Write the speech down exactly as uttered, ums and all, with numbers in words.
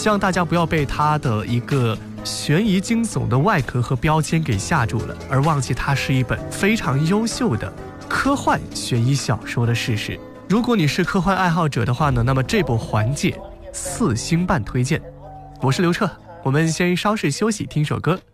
希望大家不要被它的一个悬疑惊悚的外壳和标签给吓住了，而忘记它是一本非常优秀的科幻悬疑小说的事实。如果你是科幻爱好者的话呢，那么这部《环界》四星半推荐。我是刘彻，我们先稍事休息，听首歌。